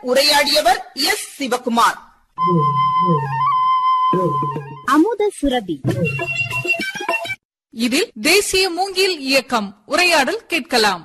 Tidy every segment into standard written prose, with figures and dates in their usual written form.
உரையாடியவர் S. Sivakumar. அமுத சுரபி. இதில் தேசிய மூங்கில் இயக்கம் உரையாடல் கேட்கலாம்.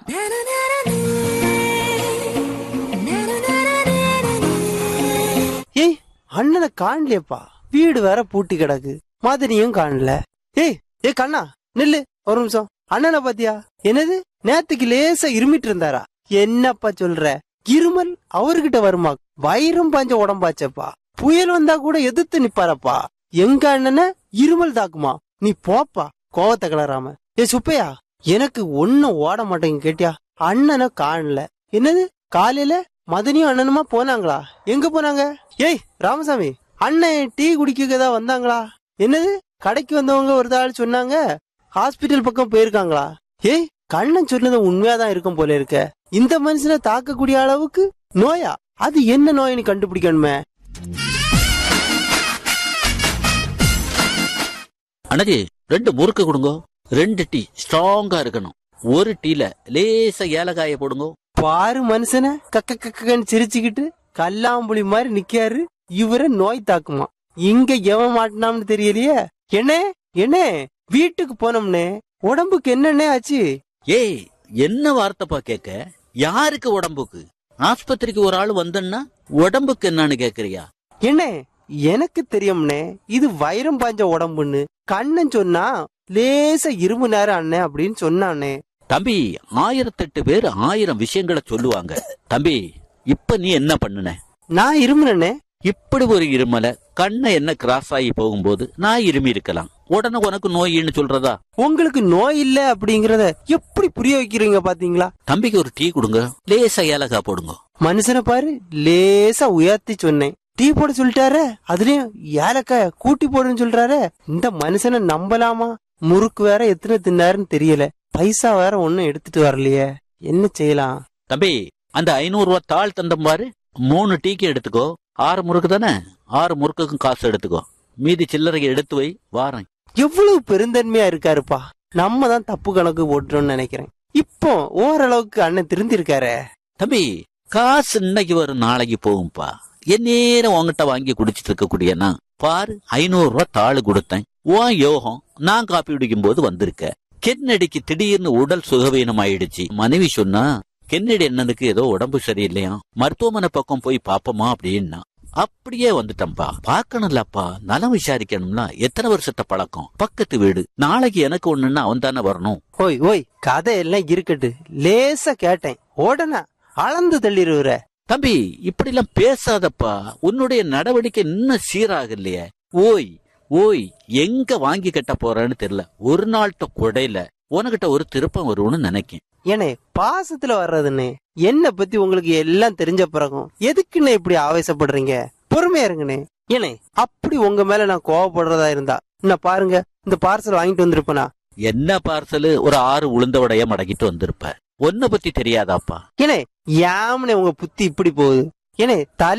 ஏய், அண்ணனை காணலையப்பா, வீடு வேற பூட்டி கிடக்கு, மதனியும் காணல. ஏய் கண்ணா நில்லு ஒரு நிமிஷம். அண்ணனை பாத்தியா? என்னது, நேத்துக்கு லேசா இருமிட்டு இருந்தாரா? என்னப்பா சொல்ற? இருமல் அவர்கிட்ட வருமா? வைரம் பாஞ்ச உடம்பாச்சப்பா. புயல் வந்தா கூட எதிர்த்து நிப்பாரப்பா. எங்க அண்ணன இருமல் தாக்குமா? நீ போப்பா, கோவத்தை கிளறாம. சுப்பையா, எனக்கு ஒன்னும் ஓட மாட்டேங்க கேட்டியா? அண்ணனை காணல. என்னது, காலையில மதனியும் அண்ணனுமா போனாங்களா? எங்க போனாங்க? ஏய் ராமசாமி, அண்ணன் டீ குடிக்கதா வந்தாங்களா? என்னது, கடைக்கு வந்தவங்க ஒரு ஆள் சொன்னாங்க ஹாஸ்பிட்டல் பக்கம் போயிருக்காங்களா? ஏய், கண்ணன் சொன்னது உண்மையாதான் இருக்கும் போல இருக்க. இந்த மனுஷனை தாக்கக்கூடிய அளவுக்கு நோயா? அது என்ன நோயின்னு கண்டுபிடிக்கணுமே. அண்ணாஜி, 2 முறுக்கு கொடுங்க. 2 டீ ஸ்ட்ராங்கா இருக்கணும். ஒரு டீல லேசா ஏலக்காய போடுங்க. பாரு மனுஷன கக்கன்னு சிரிச்சுக்கிட்டு கல்லாம்புலி மாதிரி நிக்காரு. இவரை நோய் தாக்குமா? இங்க எவன் மாட்டினாம்னு தெரியலையே. என்ன வீட்டுக்கு போனோம்னே, உடம்புக்கு என்னன்னே ஆச்சு? ஏய், என்ன வார்த்தைப்பா கேட்க? யாருக்கு உடம்புக்கு? ஆஸ்பத்திரிக்கு ஒரு ஆள் வந்தன்னா உடம்புக்கு என்னன்னு கேக்குறியா? என்ன, எனக்கு தெரியும்னே, இது வைரம் பாஞ்ச உடம்புன்னு. கண்ணன் சொன்னா லேசா இரும்பு நேரம் அண்ணே அப்படின்னு சொன்னானே. தம்பி, 1008 பேர் 1000 விஷயங்களை சொல்லுவாங்க. தம்பி, இப்ப நீ என்ன பண்ணுன? நான் இருமுனே. இப்படி ஒரு இருமலை கண்ணை என்ன கிராஸ் ஆகி போகும்போது நான் இருமி இருக்கலாம். உடனே உனக்கு நோயின்னு சொல்றதா? உங்களுக்கு நோய் இல்ல அப்படிங்கறத எப்படி புரிய வைக்கிறீங்க பாத்தீங்களா? தம்பிக்கு ஒரு டீ கொடுங்க, லேசா ஏலக்கா போடுங்க. மனுஷனை பாரு, லேசா உயர்த்தி சொன்னேன், டீ போட சொல்லிட்டாரு. அதுலயும் ஏலக்காய கூட்டி போடுன்னு சொல்றாரு. இந்த மனுஷனை நம்பலாமா? முறுக்கு வேற எத்தனை தின்னாருன்னு தெரியல. பைசா வேற ஒன்னும் எடுத்துட்டு வரலையே. என்ன செய்யலாம்? தம்பி, அந்த 500 ரூபாய் தாள் தந்தம் பாரு, 3 டீக்கு எடுத்துக்கோ. 6 முறுக்கு தானே, 6 முறுக்குக்கும் காசு எடுத்துக்கோ. மீதி சில்லறையை எடுத்து வை, வாரேன். எவ்வளவு பெருந்தன்மையா இருக்காருப்பா. நம்ம தான் தப்பு கணக்கு போட்டுறோம்னு நினைக்கிறேன். இப்போ ஓரளவுக்கு அண்ணன் திருந்தி இருக்காரு. தம்பி, காசு இன்னைக்கு வரும், நாளைக்கு போகும்பா. என் நேரம் உங்ககிட்ட வாங்கி குடிச்சிட்டு இருக்கக்கூடியனா பாரு, 500 ரூபாய் தாள் கொடுத்தேன். உன் யோகம் நான் காப்பி குடிக்கும் போது வந்திருக்க. கென்னடிக்கு திடீர்னு உடல் சுகவீனம் ஆயிடுச்சு. மனைவி சொன்னா, கென்னடி என்னதுக்கு ஏதோ உடம்பு சரியில்லையா, மருத்துவமனை பக்கம் போய் பாப்போமா அப்படின்னா. அப்படியே வந்துட்டம்பா. பாக்கணும்லப்பா, நலம் விசாரிக்கணும்னா எத்தனை வருஷத்தை பழக்கம், பக்கத்து வீடு. நாளைக்கு எனக்கு ஒண்ணுன்னா அவன் தானே வரணும். ஓய் கதை எல்லாம் இருக்கட்டு, லேசா கேட்டேன், உடனே அளந்து தள்ளிடுற. தம்பி, இப்படி எல்லாம் பேசாதப்பா. உன்னுடைய நடவடிக்கை இன்னும் சீராக இல்லையே. ஓய் எங்க வாங்கி கட்ட போறேன்னு தெரியல. ஒரு நாள்கிட்ட கொடையில உனக்கிட்ட ஒரு திருப்பம் வரும்னு நினைக்கேன். ஏனே, பாசத்துல வர்றதுன்னு என்ன பத்தி உங்களுக்கு எல்லாம் தெரிஞ்ச பிறகும் எதுக்குன்னு இப்படி ஆவேசப்படுறீங்க? பொறுமையா இருங்கண்ணே. ஏனே, அப்படி உங்க மேல நான் கோவப்படுறதா இருந்தா என்ன பாருங்க, இந்த பார்சல் வாங்கிட்டு வந்திருப்பேனா? என்ன பார்சல்? ஒரு 6 உளுந்த வடைய மடக்கிட்டு வந்திருப்ப. ஒன்ன பத்தி தெரியாதாப்பா? ஏனே, யாமனே உங்க புத்தி இப்படி போகுது? ஏனே,